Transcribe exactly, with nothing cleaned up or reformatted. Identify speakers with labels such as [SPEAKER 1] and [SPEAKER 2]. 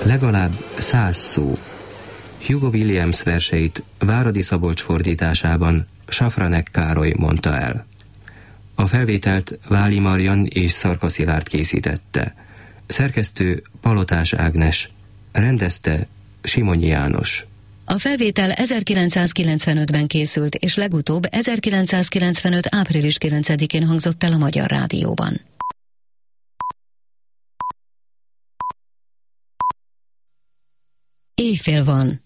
[SPEAKER 1] Legalább száz szó. Hugo Williams verseit Váradi Szabolcs fordításában Safranek Károly mondta el. A felvételt Váli Marian és Szarka Szilárd készítette. Szerkesztő Palotás Ágnes, rendezte Simonyi János.
[SPEAKER 2] A felvétel ezerkilencszázkilencvenötben készült, és legutóbb ezerkilencszázkilencvenöt április kilencedikén hangzott el a Magyar Rádióban. Éjfél van.